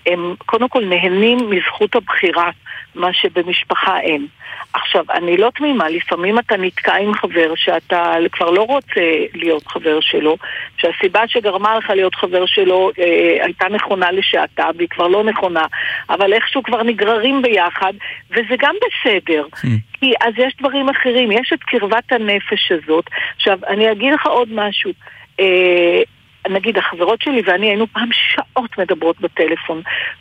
הם קודם כל נהנים מזכות הבחירה, מה שבמשפחה אין. עכשיו, אני לא תמימה, לפעמים אתה נתקע עם חבר שאתה כבר לא רוצה להיות חבר שלו, שהסיבה שגרמה לך להיות חבר שלו הייתה נכונה לשעתה, והיא כבר לא נכונה, אבל איכשהו כבר נגררים ביחד, וזה גם בסדר, כי אז יש דברים אחרים, יש את קרבת הנפש הזאת. עכשיו, אני אגיד לך עוד משהו, נגיד, החברות שלי ואני היינו פעם שעות מדברות בטלפון,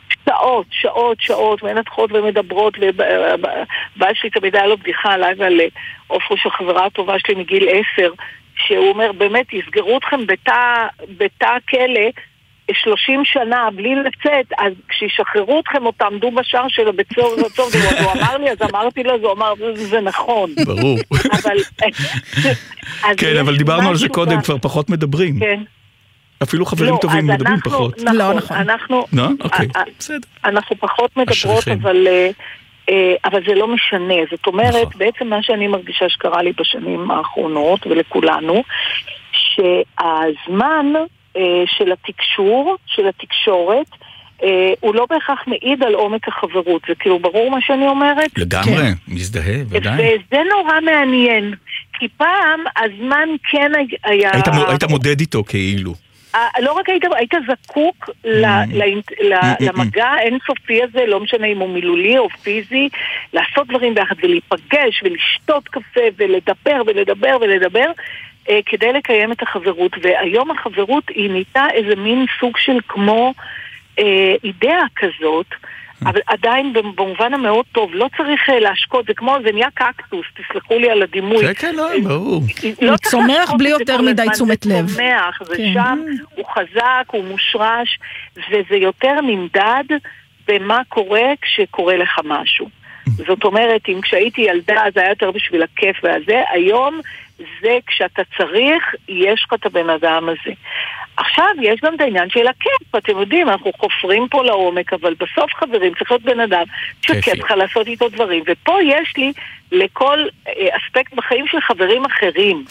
שעות, מנתחות ומדברות, ובעל שלי תמיד היה לו בדיחה עליי ועל אופרו של חברה הטובה שלי מגיל 10, שהוא אומר, באמת, יסגרו אתכם בתא כלא 30 שנה בלי לצאת, אז כשישחררו אתכם או תעמדו בשער של הבית סוהר, הוא אמר לי, אז אמרתי לו, הוא אמר, זה נכון. ברור. כן, אבל דיברנו על זה קודם, כבר פחות מדברים. כן. אפילו חברים טובים מדברים פחות. לא, נכון. אנחנו פחות מדברות, אבל זה לא משנה. זאת אומרת, בעצם מה שאני מרגישה שקרה לי בשנים האחרונות, ולכולנו, שהזמן של התקשור, של התקשורת, הוא לא בהכרח מעיד על עומק החברות. זה כאילו ברור מה שאני אומרת? לגמרי, מזדהה, ודאי. וזה נורא מעניין, כי פעם הזמן כן היה... היית מודד איתו כאילו. לא רק היית זקוק למגע האינסופי הזה, לא משנה אם הוא מילולי או פיזי, לעשות דברים ביחד ולהיפגש ולשתות קפה ולדבר כדי לקיים את החברות. והיום החברות היא ניתה איזה מין סוג של כמו אידאה כזאת, אבל עדיין במובן המאוד טוב, לא צריך להשקות, זה כמו, זה נהיה קקטוס, תסלחו לי על הדימוי. כן, לא, ברור. הוא צומח בלי יותר מדי תשומת לב. זה צומח, זה שם, הוא חזק, הוא מושרש, וזה יותר נמדד במה קורה כשקורה לך משהו. זאת אומרת, אם כשהייתי ילדה, זה היה יותר בשביל הכיף והזה, היום זה כשאתה צריך, יש לך את הבן אדם הזה. עכשיו יש גם את העניין של הכיף, אתם יודעים, אנחנו חופרים פה לעומק, אבל בסוף חברים צריך להיות בן אדם שכיף לך לעשות איתו דברים, ופה יש לי לכל אספקט בחיים של חברים אחרים.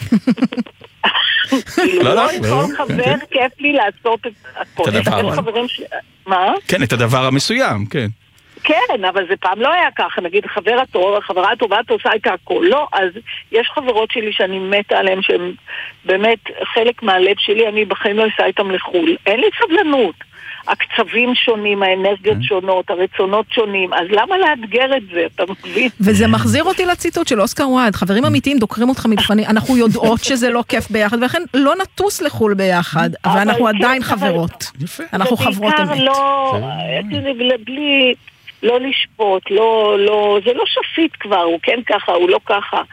לא עם כל חבר כיף לי לעשות את הכל. כן, את הדבר המסוים, כן. כן, אבל זה פעם לא היה ככה, נגיד חברה הטובה אתה עושה את הכל, לא, אז יש חברות שלי שאני מתה עליהן שהן באמת חלק מהלב שלי, אני בחיים לא אעשה איתם לחול, אין לי סבלנות, הקצבים שונים, האנרגיות שונות, הרצונות שונים, אז למה לאתגר את זה, אתה מבין? וזה מחזיר אותי לציטוט של אוסקר וייד, חברים אמיתיים דוקרים אותך מבפנים, אנחנו יודעות שזה לא כיף ביחד, ולכן לא נטוס לחול ביחד, אבל אנחנו עדיין חברות, אנחנו חברות אמת. ובעיקר לא, בלי... לא לשפוט, לא, זה לא שפיט כבר, הוא כן ככה, הוא לא ככה.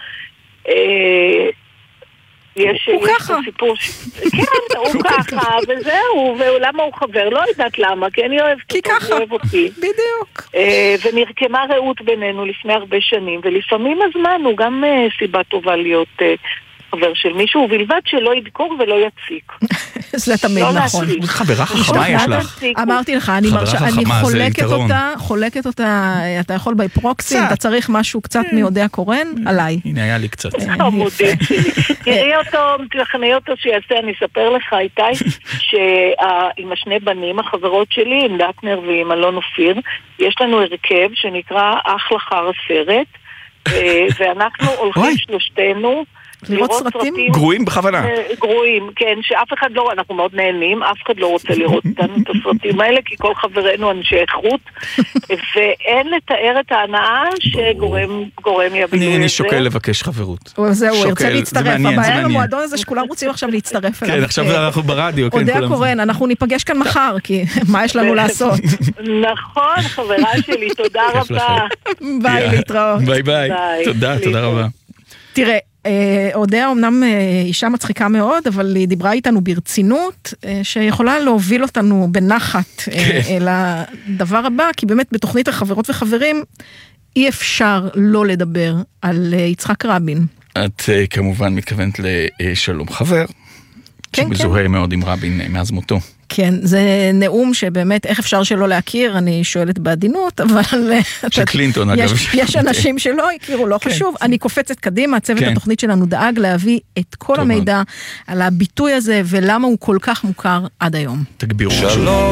הוא ככה. כן, הוא ככה, וזהו, ולמה הוא חבר? לא יודעת למה, כי אני אוהבת אותו, הוא אוהב אותי. בדיוק. ונרקמה רעות בינינו לפני הרבה שנים, ולפעמים הזמן הוא גם סיבה טובה להיות... חבר של מישהו, ובלבד שלא ידקור ולא יציק. זה תמיד נכון. חברה חכמה יש לך. אמרתי לך, אני חולקת אותה, אתה יכול בפרוקסי, אתה צריך משהו קצת מי יודע קורן, עליי. הנה, היה לי קצת. תכנעי אותו שיעשה, אני אספר לך איתי, שעם השני בנים, החברות שלי, עם דטנר ועם אלון אופיר, יש לנו הרכב שנקרא אחלה חר הסרט, ואנחנו הולכים שלושתנו, לראות סרטים? גרועים בכוונה. גרועים, כן, שאף אחד לא, אנחנו מאוד נהנים, אף אחד לא רוצה לראות את הסרטים האלה, כי כל חברינו אנשי איכות, ואין לתאר את ההנאה שגורם לי הבילוי הזה. אני שוקל לבקש חברות. זהו, הוא ירצה להצטרף. הבעיה למועדון הזה שכולם רוצים עכשיו להצטרף אליו. כן, עכשיו אנחנו ברדיו. אודיה קורן, אנחנו ניפגש כאן מחר, כי מה יש לנו לעשות? נכון, חברה שלי, תודה רבה. ביי, להתראות. ביי ביי, תודה רבה. תראה, אודיה אמנם אישה מצחיקה מאוד, אבל היא דיברה איתנו ברצינות, שיכולה להוביל אותנו בנחת אל הדבר הבא, כי באמת בתוכנית החברות וחברים, אי אפשר לא לדבר על יצחק רבין. את כמובן מתכוונת לשלום חבר, שמזוהה מאוד עם רבין מאז מותו. כן, זה נאום שבאמת, איך אפשר שלא להכיר, אני שואלת בעדינות, אבל... שקלינטון, אגב. יש אנשים שלא הכירו, לא חשוב. אני קופצת קדימה, צוות התוכנית שלנו דאג להביא את כל המידע על הביטוי הזה, ולמה הוא כל כך מוכר עד היום. תגבירו.